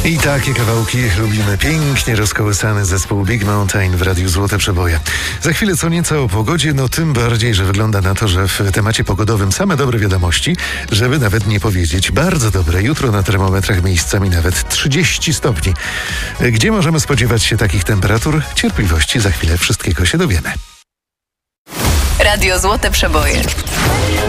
I takie kawałki lubimy. Pięknie rozkołysany zespół Big Mountain w Radiu Złote Przeboje. Za chwilę co nieco o pogodzie, no tym bardziej, że wygląda na to, że w temacie pogodowym same dobre wiadomości, żeby nawet nie powiedzieć bardzo dobre. Jutro na termometrach miejscami nawet 30 stopni. Gdzie możemy spodziewać się takich temperatur? Cierpliwości, za chwilę wszystkiego się dowiemy. Radio Złote Przeboje.